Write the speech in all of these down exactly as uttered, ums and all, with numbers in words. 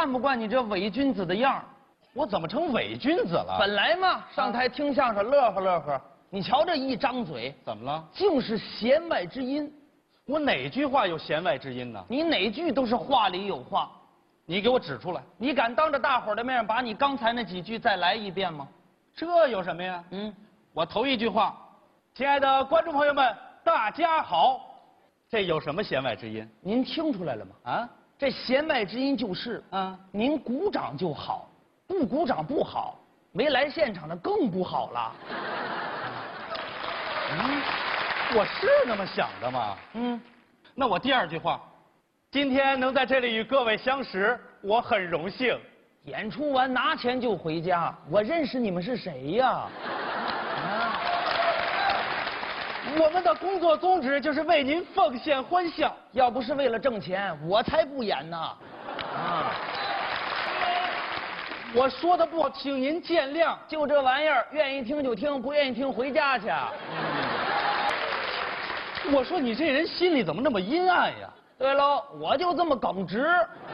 惯不惯你这伪君子的样儿？ 我怎么成伪君子了？ 本来嘛，上台听相声乐呵乐呵，你瞧这一张嘴， 怎么了？ 竟是弦外之音。 我哪句话有弦外之音呢？ 你哪句都是话里有话。 你给我指出来。 你敢当着大伙儿的面把你刚才那几句再来一遍吗？ 这有什么呀？ 嗯， 我头一句话，亲爱的观众朋友们，大家好，这有什么弦外之音？ 您听出来了吗？ 啊， 这弦外之音就是， 啊， 您鼓掌就好，不鼓掌不好，没来现场的更不好了。 嗯，我是那么想的吗？ 嗯， 那我第二句话，今天能在这里与各位相识，我很荣幸。 演出完拿钱就回家，我认识你们是谁呀？啊， 我们的工作宗旨就是为您奉献欢笑， 要不是为了挣钱，我才不演呢。啊， 我说的不好，请您见谅。 就这玩意儿，愿意听就听，不愿意听回家去。 我说你这人心里怎么那么阴暗呀？ 对喽，我就这么耿直。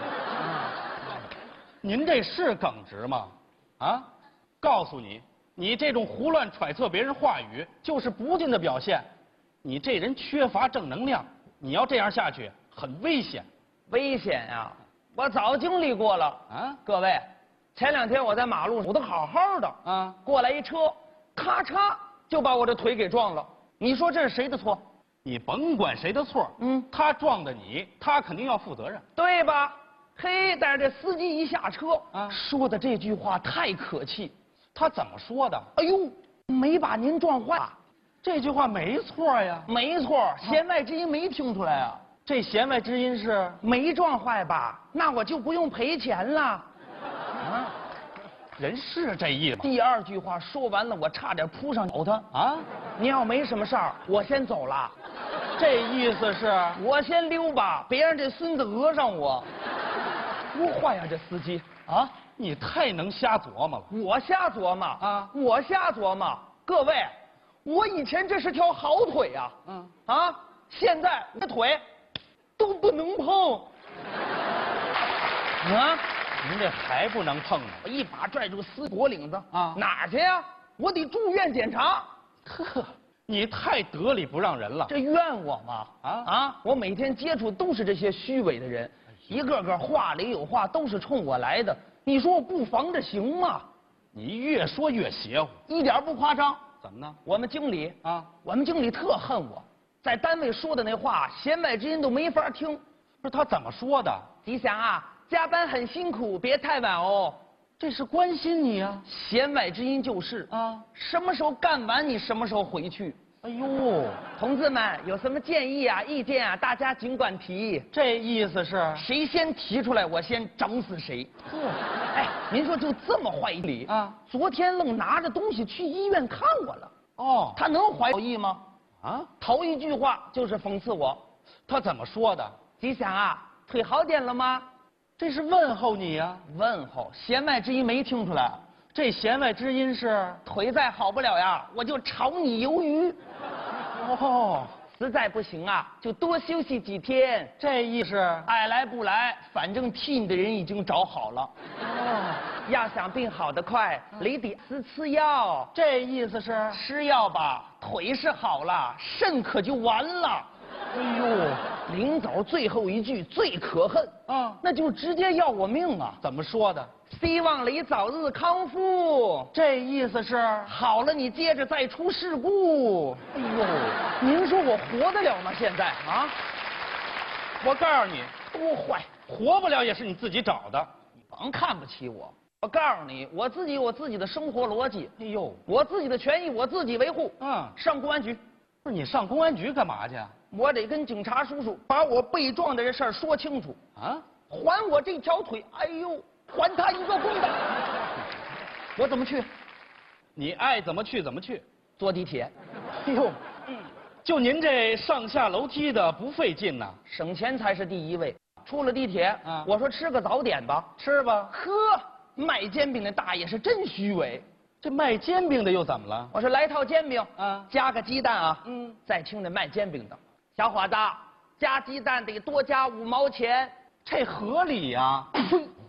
您这是耿直吗？啊，告诉你，你这种胡乱揣测别人话语，就是不敬的表现。你这人缺乏正能量，你要这样下去，很危险。 危险呀！我早经历过了啊！ 各位，前两天我在马路上走得好好的啊， 过来一车，咔嚓就把我这腿给撞了。你说这是谁的错？ 你甭管谁的错， 嗯， 他撞的你，他肯定要负责任， 对吧？嘿，但是这司机一下车， 啊， 说的这句话太可气。 他怎么说的？ 哎呦，没把您撞坏， 这句话没错呀。 没错，弦外之音没听出来啊。 这弦外之音是没撞坏吧？那我就不用赔钱了。啊， 人是这意思吗？ 第二句话说完了，我差点扑上咬他啊！ 你要没什么事儿，我先走了。 这意思是我先溜吧，别让这孙子讹上我。多坏呀，这司机啊！ 你太能瞎琢磨了。 我瞎琢磨啊！ 我瞎琢磨。各位，我以前这是条好腿呀。嗯。啊，现在我的腿都不能碰。啊！ 您这还不能碰呢？ 我一把拽住司机脖领子啊！ 哪儿去呀？我得住院检查。 呵，你太得理不让人了。 这怨我吗？啊啊！我每天接触都是这些虚伪的人，一个个话里有话，都是冲我来的。你说我不防着行吗？ 你越说越邪乎， 一点不夸张。 怎么呢？ 我们经理啊， 我们经理特恨我，在单位说的那话，弦外之音都没法听。 不是他怎么说的？ 吉祥啊，加班很辛苦，别太晚哦。 这是关心你啊。 弦外之音就是啊， 什么时候干完你什么时候回去。 哎呦， 同志们有什么建议啊、意见啊，大家尽管提。 这意思是谁先提出来，我先整死谁。 呵， 哎，您说就这么坏理啊？ 昨天愣拿着东西去医院看我了。 哦， 他能怀好意吗？ 啊， 头一句话就是讽刺我。 他怎么说的？ 吉祥啊，腿好点了吗？ 这是问候你呀、啊。 问候，弦外之音没听出来。 这弦外之音是腿再好不了呀，我就炒你鱿鱼。 哦， 实在不行啊，就多休息几天。 这意思爱来不来，反正替你的人已经找好了。哦，要想病好得快，你得吃吃药。 这意思是吃药吧，腿是好了，肾可就完了。哎呦，临走最后一句最可恨啊，那就直接要我命啊！ 怎么说的？ 希望你早日康复。 这意思是好了，你接着再出事故。哎呦，您说我活得了吗？现在啊， 我告诉你， 多坏， 活不了也是你自己找的。 你甭看不起我，我告诉你，我自己有我自己的生活逻辑。 哎呦， 我自己的权益我自己维护。 嗯， 上公安局。 不是你上公安局干嘛去？ 我得跟警察叔叔把我被撞的这事儿说清楚啊！还我这条腿，哎呦，还他一个公道！我怎么去？ 你爱怎么去怎么去。 坐地铁。 哎呦，嗯，就您这上下楼梯的不费劲呐， 省钱才是第一位。出了地铁， 啊， 我说吃个早点吧， 吃吧。 呵，卖煎饼的大爷是真虚伪。 这卖煎饼的又怎么了？ 我说来套煎饼， 啊， 加个鸡蛋啊。 嗯， 再听那卖煎饼的，小伙子，加鸡蛋得多加五毛钱， 这合理呀、啊。